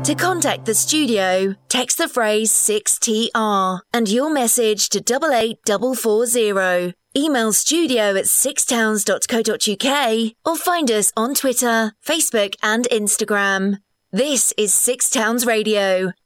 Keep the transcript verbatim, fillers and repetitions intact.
To contact the studio, text the phrase six T R and your message to double eight four four zero. Email studio at six towns dot co dot uk or find us on Twitter, Facebook and Instagram. This is Six Towns Radio,